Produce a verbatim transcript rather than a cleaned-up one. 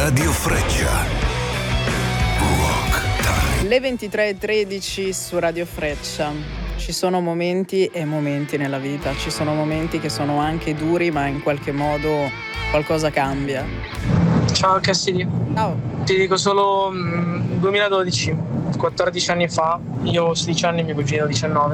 Radio Freccia. Rock Time. Le ventitré e tredici su Radio Freccia. Ci sono momenti e momenti nella vita, ci sono momenti che sono anche duri, ma in qualche modo qualcosa cambia. Ciao Cassidy. Ciao. Ti dico solo mh, duemiladodici, quattordici anni fa, io ho sedici anni, mio cugino diciannove.